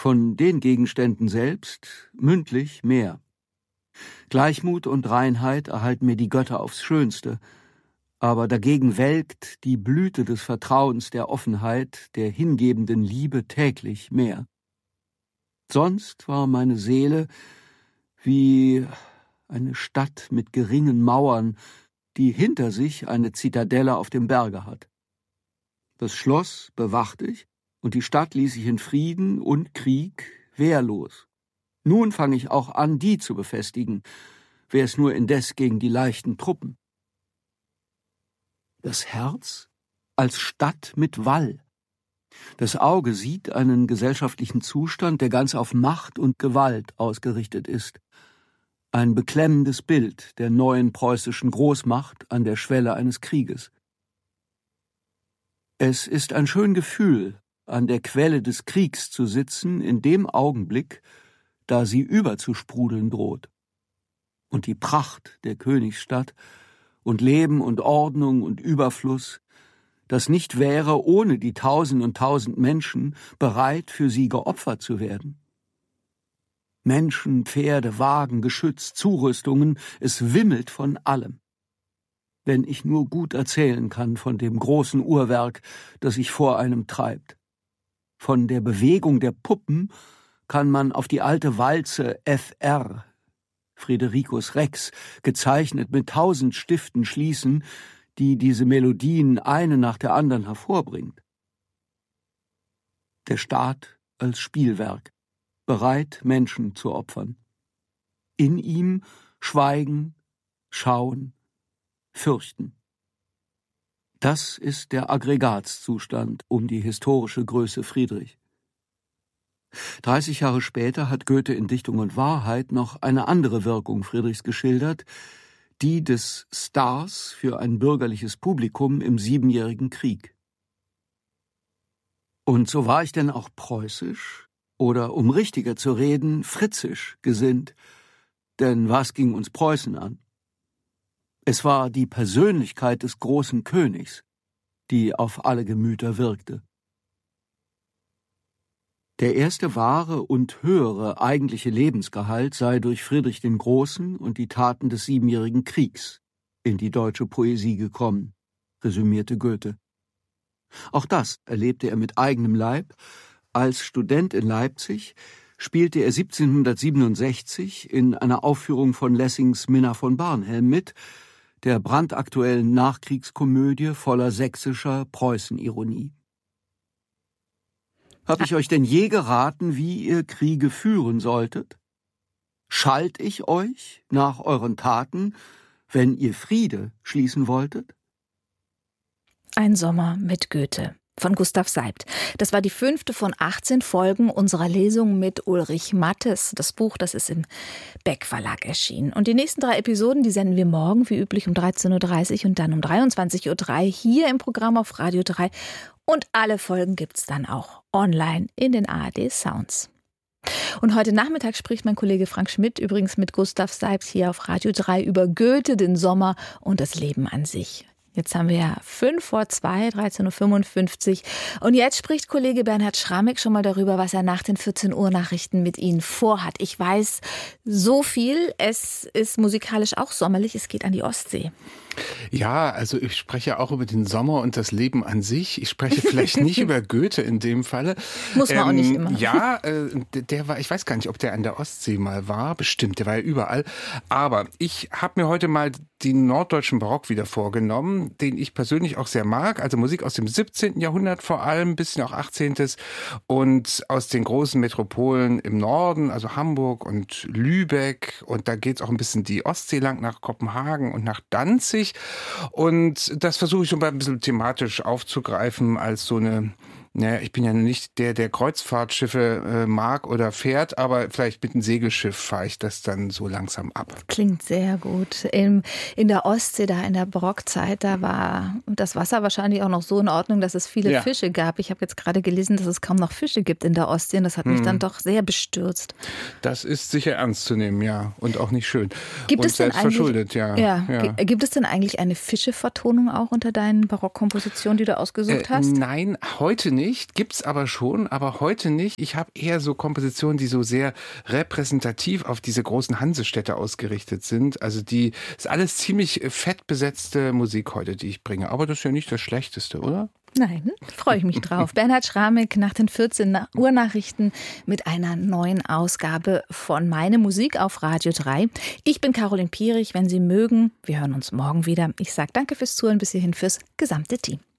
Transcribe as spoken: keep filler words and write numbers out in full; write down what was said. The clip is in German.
Von den Gegenständen selbst mündlich mehr. Gleichmut und Reinheit erhalten mir die Götter aufs Schönste, aber dagegen welkt die Blüte des Vertrauens, der Offenheit, der hingebenden Liebe täglich mehr. Sonst war meine Seele wie eine Stadt mit geringen Mauern, die hinter sich eine Zitadelle auf dem Berge hat. Das Schloss bewacht ich, und die Stadt ließ ich in Frieden und Krieg wehrlos. Nun fange ich auch an, die zu befestigen, wär es nur indes gegen die leichten Truppen. Das Herz als Stadt mit Wall. Das Auge sieht einen gesellschaftlichen Zustand, der ganz auf Macht und Gewalt ausgerichtet ist. Ein beklemmendes Bild der neuen preußischen Großmacht an der Schwelle eines Krieges. Es ist ein schön Gefühl, an der Quelle des Kriegs zu sitzen, in dem Augenblick, da sie überzusprudeln droht. Und die Pracht der Königsstadt und Leben und Ordnung und Überfluss, das nicht wäre, ohne die tausend und tausend Menschen bereit für sie geopfert zu werden. Menschen, Pferde, Wagen, Geschütz, Zurüstungen, es wimmelt von allem. Wenn ich nur gut erzählen kann von dem großen Uhrwerk, das sich vor einem treibt. Von der Bewegung der Puppen kann man auf die alte Walze F R, Fridericus Rex, gezeichnet mit tausend Stiften schließen, die diese Melodien eine nach der anderen hervorbringt. Der Staat als Spielwerk, bereit, Menschen zu opfern. In ihm schweigen, schauen, fürchten. Das ist der Aggregatzustand um die historische Größe Friedrich. Dreißig Jahre später hat Goethe in Dichtung und Wahrheit noch eine andere Wirkung Friedrichs geschildert, die des Stars für ein bürgerliches Publikum im Siebenjährigen Krieg. Und so war ich denn auch preußisch, oder um richtiger zu reden, fritzisch gesinnt, denn was ging uns Preußen an? Es war die Persönlichkeit des großen Königs, die auf alle Gemüter wirkte. Der erste wahre und höhere eigentliche Lebensgehalt sei durch Friedrich den Großen und die Taten des Siebenjährigen Kriegs in die deutsche Poesie gekommen, resümierte Goethe. Auch das erlebte er mit eigenem Leib. Als Student in Leipzig spielte er siebzehnhundertsiebenundsechzig in einer Aufführung von Lessings Minna von Barnhelm mit, der brandaktuellen Nachkriegskomödie voller sächsischer Preußenironie. Hab ich euch denn je geraten, wie ihr Kriege führen solltet? Schalt ich euch nach euren Taten, wenn ihr Friede schließen wolltet? Ein Sommer mit Goethe von Gustav Seibt. Das war die fünfte von achtzehn Folgen unserer Lesung mit Ulrich Mattes. Das Buch, das ist im Beck Verlag erschienen. Und die nächsten drei Episoden, die senden wir morgen, wie üblich, um dreizehn Uhr dreißig und dann um dreiundzwanzig Uhr drei hier im Programm auf Radio drei. Und alle Folgen gibt's dann auch online in den A R D Sounds. Und heute Nachmittag spricht mein Kollege Frank Schmidt übrigens mit Gustav Seibt hier auf Radio drei über Goethe, den Sommer und das Leben an sich. Jetzt haben wir ja fünf vor zwei, dreizehn Uhr fünfundfünfzig. Und jetzt spricht Kollege Bernhard Schramek schon mal darüber, was er nach den vierzehn Uhr Nachrichten mit Ihnen vorhat. Ich weiß so viel. Es ist musikalisch auch sommerlich. Es geht an die Ostsee. Ja, also ich spreche auch über den Sommer und das Leben an sich. Ich spreche vielleicht nicht über Goethe in dem Falle. Muss man ähm, auch nicht immer. Ja, äh, der war, ich weiß gar nicht, ob der an der Ostsee mal war. Bestimmt, der war ja überall. Aber ich habe mir heute mal den norddeutschen Barock wieder vorgenommen, den ich persönlich auch sehr mag. Also Musik aus dem siebzehnten Jahrhundert vor allem, ein bisschen auch achtzehnten und aus den großen Metropolen im Norden, also Hamburg und Lübeck. Und da geht's auch ein bisschen die Ostsee lang nach Kopenhagen und nach Danzig. Und das versuche ich so ein bisschen thematisch aufzugreifen als so eine, naja, ich bin ja nicht der, der Kreuzfahrtschiffe äh, mag oder fährt, aber vielleicht mit einem Segelschiff fahre ich das dann so langsam ab. Klingt sehr gut. In, in der Ostsee, da in der Barockzeit, da war das Wasser wahrscheinlich auch noch so in Ordnung, dass es viele ja. Fische gab. Ich habe jetzt gerade gelesen, dass es kaum noch Fische gibt in der Ostsee und das hat hm. mich dann doch sehr bestürzt. Das ist sicher ernst zu nehmen, ja, und auch nicht schön. Gibt und es denn selbst verschuldet, ja. Ja, ja. Gibt es denn eigentlich eine Fischevertonung auch unter deinen Barockkompositionen, die du ausgesucht äh, hast? Nein, heute nicht. nicht, gibt's aber schon, aber heute nicht. Ich habe eher so Kompositionen, die so sehr repräsentativ auf diese großen Hansestädte ausgerichtet sind. Also die ist alles ziemlich fett besetzte Musik heute, die ich bringe. Aber das ist ja nicht das Schlechteste, oder? Nein, freue ich mich drauf. Bernhard Schramek nach den vierzehn Uhr Nachrichten mit einer neuen Ausgabe von Meine Musik auf Radio drei. Ich bin Caroline Pierich. Wenn Sie mögen, wir hören uns morgen wieder. Ich sage danke fürs Zuhören, bis hierhin fürs gesamte Team.